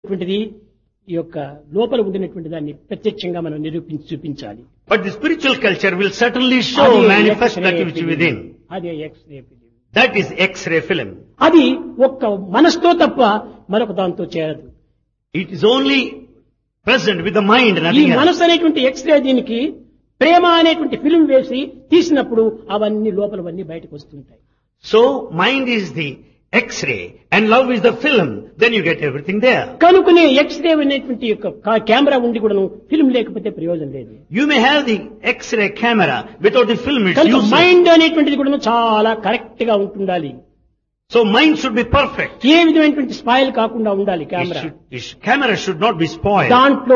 అటువంటిది ఈ యొక్క లోపల ఉండినటువంటి దాన్ని ప్రత్యక్షంగా మనం నిరూపించి చూపించాలి. But the spiritual culture will certainly show, manifest that which is within. అదే X-ray film. That is X-ray film. అది ఒక్క మనసుతో తప్ప మరొక దాంతో చేరదు. It is only present with the mind, ఈ nothing else. మనసు అనేటువంటి ఎక్స్రే దీనికి ప్రేమ అనేటువంటి ఫిలిం వేసి తీసినప్పుడు అవన్నీ లోపలవన్నీ బయటకు వస్తుంటాయి. So mind is the X-ray and love is the film. Then you get everything there. కనుకనే ఎక్స్రే అనేటువంటి యొక్క కెమెరా ఉండి కూడాను ఫిలిం లేకపోతే ప్రయోజనం లేదు. You may have the X-ray camera without the film. It's కనుక useless. మైండ్ అనేటువంటిది కూడాను చాలా కరెక్ట్ గా ఉంటుండాలి. So mind should be perfect. ఏ విధమైనటువంటి స్పాయిల్ కాకుండా ఉండాలి camera. Camera should not be spoiled. దాంట్లో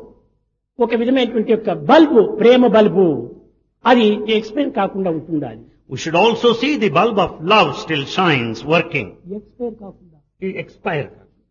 ఒక విధమైనటువంటి యొక్క బల్బు, ప్రేమ బల్బు, అది ఎక్స్పైర్ కాకుండా ఉంటుండాలి. We should also see the bulb of love still shines, working. Expire కాకుండా Expire.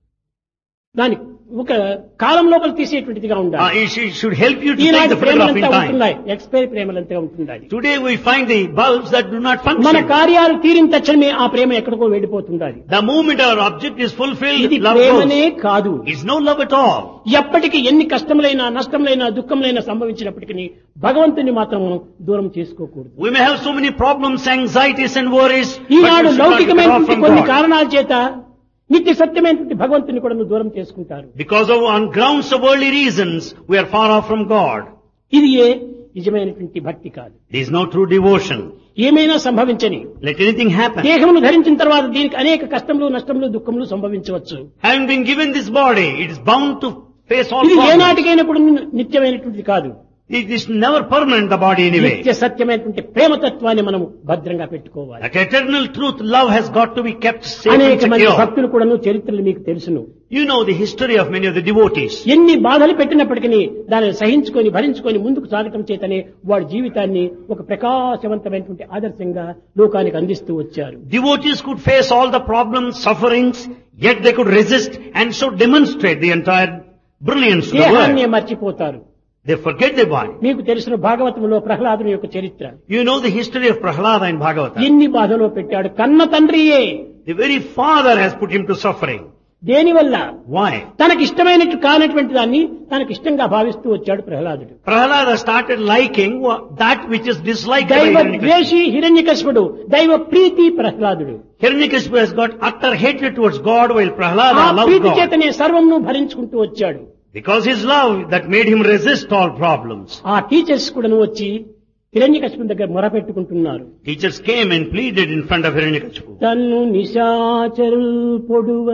దాని ఒక కాలం లోపల తీసేటువంటిదిగా ఉండాలి. It should help you to take ఈనాటి the photograph in ప్రేమలంతా time. ఉంటున్నాయి, ఎక్స్పైర్ ప్రేమలంతా ఉంటుండాలి. Today we find the bulbs that do not మన function. కార్యాలు తీరిన తక్షణమే ఆ ప్రేమ ఎక్కడికో వెళ్ళిపోతుండాలి. The moment our object is fulfilled, ఇది love ప్రేమనే goes. కాదు. It's no love at all. ఎప్పటికీ ఎన్ని కష్టములైనా నష్టములైనా దుఃఖములైనా సంభవించినప్పటికీ భగవంతుని మాత్రం దూరం చేసుకోకూడదు. We may have so many problems, anxieties and worries, but we Eenadu should not withdraw లౌకికమైనటువంటి from కొన్ని God. కారణాల చేత నిత్య సత్యమైనటువంటి భగవంతుని కూడా దూరం చేసుకుంటారు. Because of on grounds of worldly reasons, we are far off from God. ఇది ఏ నిజమైనటువంటి భక్తి కాదు. There is no true devotion. ఏమైనా సంభవించని Let anything happen. దేహమును ధరించిన తర్వాత దీనికి అనేక కష్టములు నష్టములు దుఃఖములు సంభవించవచ్చు. Having been given this body, it is bound to face all ఇది problems. ఏనాటికైనా కూడా నిత్యమైనటువంటిది కాదు. It is never permanent, the body anyway. నిత్య సత్యమైనటువంటి ప్రేమతత్వాన్ని మనం భద్రంగా పెట్టుకోవాలి. That eternal truth, love has got to be kept safe and అనేక మంది secure. భక్తులు కూడాను చరిత్రలు మీకు తెలుసును. You know the history of many of the devotees. ఎన్ని బాధలు పెట్టినప్పటికీ దానిని సహించుకొని భరించుకొని ముందుకు సాగటం చేతనే వాడి జీవితాన్ని ఒక ప్రకాశవంతమైనటువంటి ఆదర్శంగా లోకానికి అందిస్తూ వచ్చారు. Devotees could face all the problems, sufferings, yet they could resist and so demonstrate the entire brilliance of the దేహాన్ని world. మర్చిపోతారు. They forget their body. మీకు తెలిసిన భాగవతంలో ప్రహ్లాదుని యొక్క చరిత్ర. You know the history of Prahlada in Bhagavata. ఎన్ని బాధలో పెట్టాడు. కన్న తండ్రియే The very father has put him to suffering. దేనివల్ల Why? తనకి ఇష్టమైనట్టు కానటువంటి దాన్ని తనకి ఇష్టంగా భావిస్తూ వచ్చాడు ప్రహ్లాదుడు. Prahlada started liking that which is disliked by దైవ Hiranyakashipu. ద్వేషి హిరణ్యకశిపుడు, దైవ ప్రీతి ప్రహ్లాదుడు. Hiranyakashipu has got utter hatred towards God while ఆ Prahlada loved ప్రీతి God. చేతనే సర్వమును భరించుకుంటూ వచ్చాడు. Because his love that made him resist all problems. ఆ టీచర్స్ కూడా వచ్చి హిరణ్యకశిపుని దగ్గర మొరపెట్టుకుంటున్నారు. Teachers came and pleaded in front of Hiranyakashipu. తన్ను నిశాచరుల్ పొడువ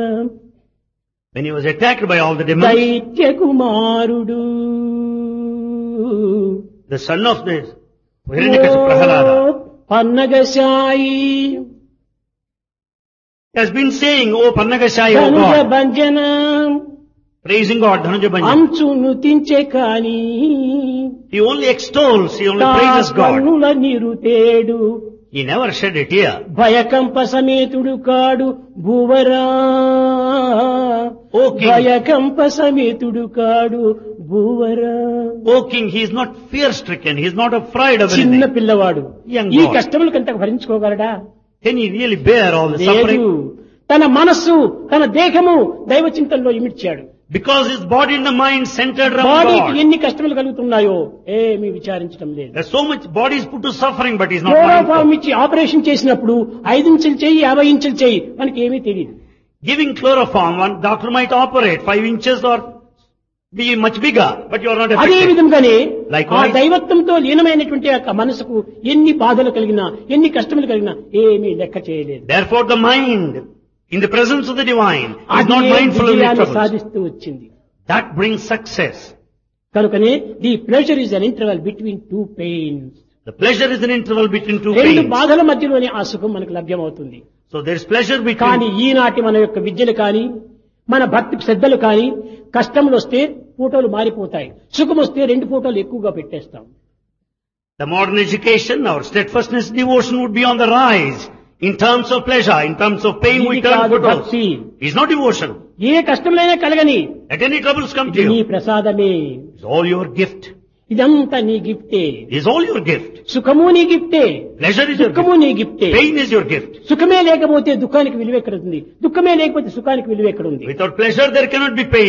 When he was attacked by all the demons, దైత్య కుమారుడు the son of the Hiranyakashipu, Prahlada, పన్నగశాయి has been saying, "Oh Pannagashayi, O Dhanuja God," భంజన praising God, Dhanuja Bhanja. అంచు నుతించే కాని He only extols, he only praises God. కన్నుల నిరుతేడు He never shed a tear. భయకంప సమేతుడు కాడు భూవరా O king, భయకంప సమేతుడు కాడు భూవరా. O king, he is not fear-stricken, he is not afraid of చిన్న anything. పిల్లవాడు Young ఈ boy. కష్టములు కంత భరించుకోగలడా? Can he really bear all the లేదు. suffering? తన మనస్సు తన దేహము దైవ చింతనలో ఇమిడ్చాడు. Because his body and the mind centered around బాడీకి God. ఎన్ని కష్టములు కలుగుతున్నాయో ఏమీ విచారించడం లేదు. There's so much body is put to suffering, but he's not chloroform mindful. ఇచ్చి ఆపరేషన్ చేసినప్పుడు 5 ఇంచులు చెయ్యి 50 ఇంచులు చెయ్యి మనకి ఏమీ తెలియదు. Giving chloroform, one doctor might operate 5 inches or be much bigger, but you are not అదే affected. విధంగానే Likewise. ఆ దైవత్వంతో లీనమైనటువంటి యొక్క మనసుకు ఎన్ని బాధలు కలిగినా ఎన్ని కష్టములు కలిగినా ఏమీ లెక్క చేయలేదు. Therefore the mind, in the presence of the divine, is అది not mindful of the విజయాన్ని troubles. సాధిస్తూ వచ్చింది. That brings success. కనుకనే the pleasure is an interval between two pains. The pleasure is an interval between two రెండు pains. బాధల మధ్యలోనే ఆ సుఖం మనకు లభ్యమవుతుంది. So there is pleasure కానీ between. ఈనాటి మన యొక్క విద్యలు కానీ మన భక్తి శ్రద్ధలు కానీ కష్టములు వస్తే ఫోటోలు మారిపోతాయి, సుఖం వస్తే 2 ఫోటోలు ఎక్కువగా పెట్టేస్తాం. The modern education, our steadfastness, devotion would be on the rise. In terms of pleasure, in terms of pain, we ఇది turn కాదు photos. భక్తి. It's not devotion. A కష్టములైనా కలగని Let any troubles come to ఇది నీ you. ప్రసాదమే. It's all your gift. ఇదంతా నీ గిఫ్టే. It's all your gift. సుఖము నీ గిఫ్టే, Pleasure is your దుఃఖము gift. నీ గిఫ్టే. Pain is your gift. సుఖమే లేకపోతే దుఃఖానికి విలువ ఎక్కడుంది? దుఃఖమే లేకపోతే సుఖానికి విలువ ఎక్కడుంది? Without pleasure, there cannot be pain.